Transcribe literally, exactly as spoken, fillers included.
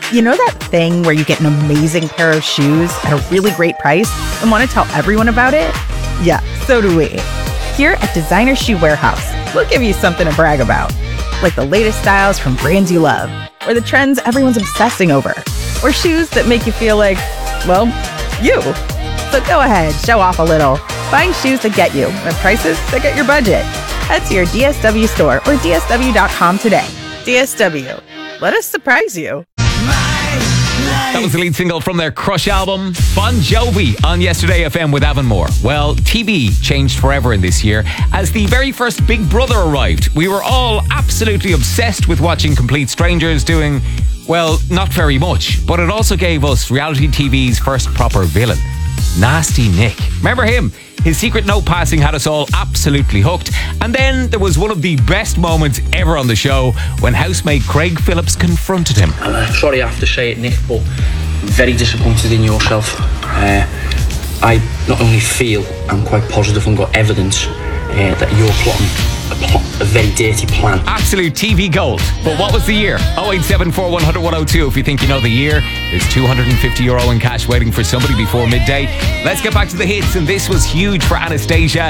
You know that thing where you get an amazing pair of shoes at a really great price and want to tell everyone about it? Yeah, so do we. Here at Designer Shoe Warehouse, we'll give you something to brag about. Like the latest styles from brands you love, or the trends everyone's obsessing over, or shoes that make you feel like, well, you. So go ahead, show off a little. Find shoes that get you at prices that get your budget. Head to your D S W store or D S W dot com today. D S W. Let us surprise you. That was the lead single from their Crush album, Bon Jovi, on Yesterday F M with Avonmore. Well, T V changed forever in this year. As the very first Big Brother arrived, we were all absolutely obsessed with watching complete strangers doing, well, not very much. But it also gave us reality T V's first proper villain, Nasty Nick. Remember him? His secret note passing had us all absolutely hooked. And then there was one of the best moments ever on the show when housemate Craig Phillips confronted him. I'm uh, sorry I have to say it, Nick, but I'm very disappointed in yourself. Uh, I not only feel, I'm quite positive and got evidence uh, that you're plotting a, plot, a very dirty plan. Absolute T V gold. But what was the year? oh eight seven four, one hundred, one oh two if you think you know the year. There's two hundred fifty euro in cash waiting for somebody before midday. Let's get back to the hits, and this was huge for Anastasia.